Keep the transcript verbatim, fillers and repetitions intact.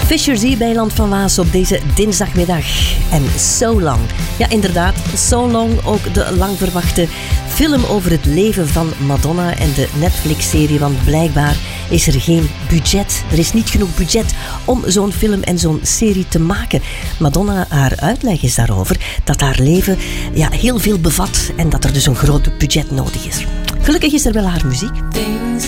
Fisher Z bij Land van Waas op deze dinsdagmiddag. En So Long. Ja, inderdaad, So Long, ook de lang verwachte film over het leven van Madonna en de Netflix-serie. Want blijkbaar is er geen budget. Er is niet genoeg budget om zo'n film en zo'n serie te maken. Madonna, haar uitleg is daarover dat haar leven ja, heel veel bevat en dat er dus een groot budget nodig is. Gelukkig is er wel haar muziek. Things